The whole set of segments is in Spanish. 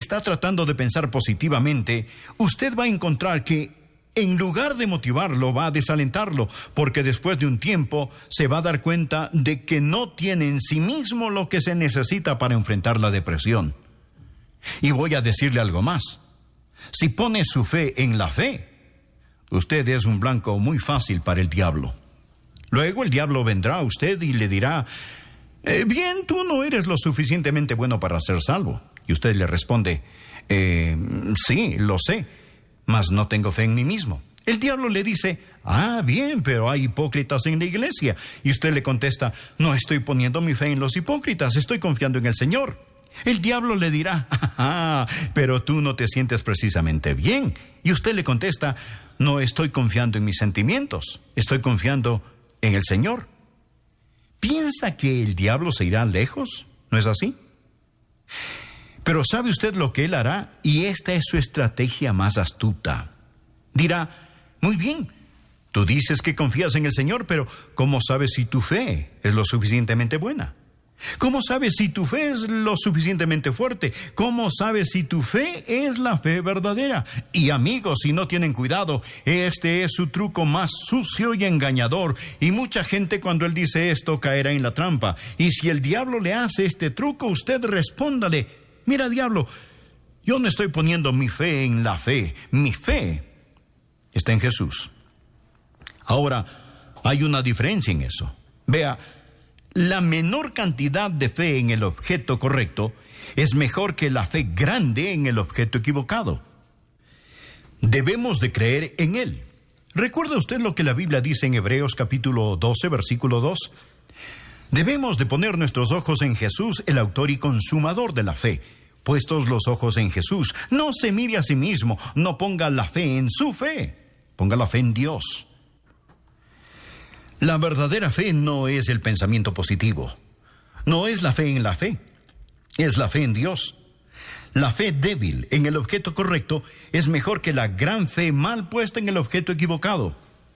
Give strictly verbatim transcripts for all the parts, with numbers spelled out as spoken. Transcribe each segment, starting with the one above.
está tratando de pensar positivamente, usted va a encontrar que en lugar de motivarlo, va a desalentarlo, porque después de un tiempo se va a dar cuenta de que no tiene en sí mismo lo que se necesita para enfrentar la depresión. Y voy a decirle algo más. Si pone su fe en la fe, usted es un blanco muy fácil para el diablo. Luego el diablo vendrá a usted y le dirá, eh, bien, tú no eres lo suficientemente bueno para ser salvo. Y usted le responde, eh, sí, lo sé, mas no tengo fe en mí mismo. El diablo le dice, ah, bien, pero hay hipócritas en la iglesia. Y usted le contesta, no estoy poniendo mi fe en los hipócritas, estoy confiando en el Señor. El diablo le dirá, ah, pero tú no te sientes precisamente bien. Y usted le contesta, no estoy confiando en mis sentimientos, estoy confiando en el Señor. ¿Piensa que el diablo se irá lejos? ¿No es así? Pero ¿sabe usted lo que él hará? Y esta es su estrategia más astuta. Dirá, muy bien, tú dices que confías en el Señor, pero ¿cómo sabes si tu fe es lo suficientemente buena? ¿Cómo sabes si tu fe es lo suficientemente fuerte? ¿Cómo sabes si tu fe es la fe verdadera? Y amigos, si no tienen cuidado, este es su truco más sucio y engañador. Y mucha gente cuando él dice esto caerá en la trampa. Y si el diablo le hace este truco, usted respóndale, mira diablo, yo no estoy poniendo mi fe en la fe. Mi fe está en Jesús. Ahora, hay una diferencia en eso. Vea, la menor cantidad de fe en el objeto correcto es mejor que la fe grande en el objeto equivocado. Debemos de creer en Él. ¿Recuerda usted lo que la Biblia dice en Hebreos capítulo doce, versículo dos? Debemos de poner nuestros ojos en Jesús, el autor y consumador de la fe. Puestos los ojos en Jesús, no se mire a sí mismo, no ponga la fe en su fe, ponga la fe en Dios. La verdadera fe no es el pensamiento positivo, no es la fe en la fe, es la fe en Dios. La fe débil en el objeto correcto es mejor que la gran fe mal puesta en el objeto equivocado.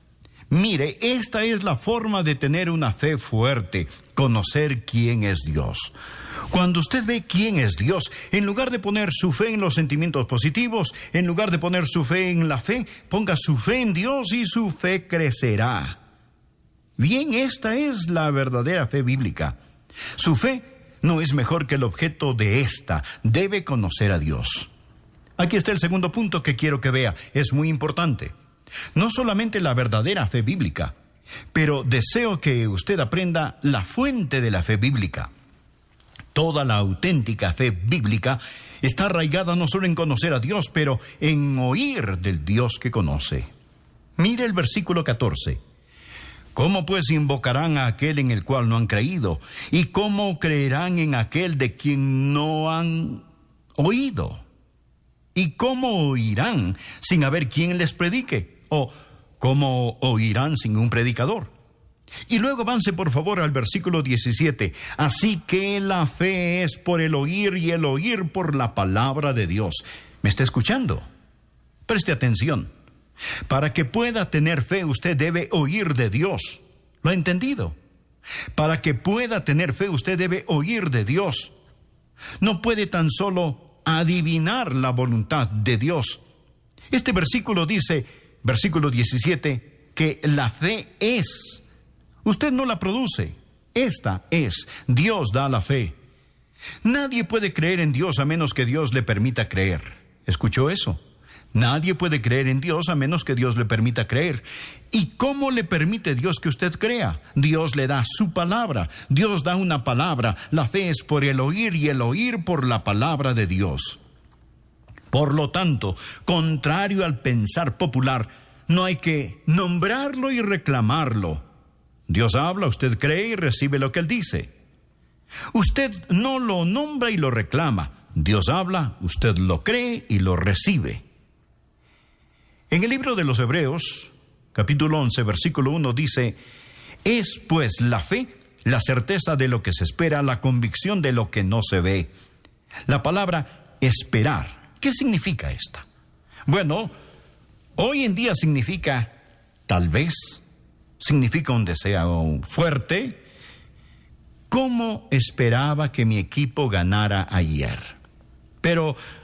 Mire, esta es la forma de tener una fe fuerte, conocer quién es Dios. Cuando usted ve quién es Dios, en lugar de poner su fe en los sentimientos positivos, en lugar de poner su fe en la fe, ponga su fe en Dios y su fe crecerá. Bien, esta es la verdadera fe bíblica. Su fe no es mejor que el objeto de esta, debe conocer a Dios. Aquí está el segundo punto que quiero que vea, es muy importante. No solamente la verdadera fe bíblica, pero deseo que usted aprenda la fuente de la fe bíblica. Toda la auténtica fe bíblica está arraigada no solo en conocer a Dios, pero en oír del Dios que conoce. Mire el versículo catorce. ¿Cómo pues invocarán a aquel en el cual no han creído? ¿Y cómo creerán en aquel de quien no han oído? ¿Y cómo oirán sin haber quien les predique? ¿O cómo oirán sin un predicador? Y luego avance por favor al versículo diecisiete. Así que la fe es por el oír y el oír por la palabra de Dios. ¿Me está escuchando? Preste atención. Para que pueda tener fe, usted debe oír de Dios. ¿Lo ha entendido? Para que pueda tener fe, usted debe oír de Dios. No puede tan solo adivinar la voluntad de Dios. Este versículo dice, versículo diecisiete, que la fe es. Usted no la produce. Esta es. Dios da la fe. Nadie puede creer en Dios a menos que Dios le permita creer. ¿Escuchó eso? Nadie puede creer en Dios a menos que Dios le permita creer. ¿Y cómo le permite Dios que usted crea? Dios le da su palabra. Dios da una palabra. La fe es por el oír y el oír por la palabra de Dios. Por lo tanto, contrario al pensar popular, no hay que nombrarlo y reclamarlo. Dios habla, usted cree y recibe lo que Él dice. Usted no lo nombra y lo reclama. Dios habla, usted lo cree y lo recibe. En el libro de los Hebreos, capítulo once, versículo uno, dice, es pues la fe, la certeza de lo que se espera, la convicción de lo que no se ve. La palabra esperar, ¿qué significa esta? Bueno, hoy en día significa tal vez, significa un deseo fuerte. ¿Cómo esperaba que mi equipo ganara ayer? Pero